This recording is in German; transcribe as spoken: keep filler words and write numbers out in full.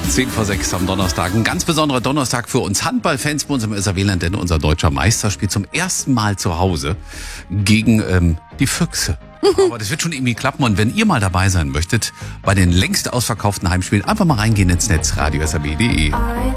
zehn vor sechs am Donnerstag. Ein ganz besonderer Donnerstag für uns Handballfans bei uns im S R W-Land, denn unser deutscher Meister spielt zum ersten Mal zu Hause gegen ähm, die Füchse. Aber das wird schon irgendwie klappen. Und wenn ihr mal dabei sein möchtet, bei den längst ausverkauften Heimspielen, einfach mal reingehen ins Netz, radio s r b punkt d e.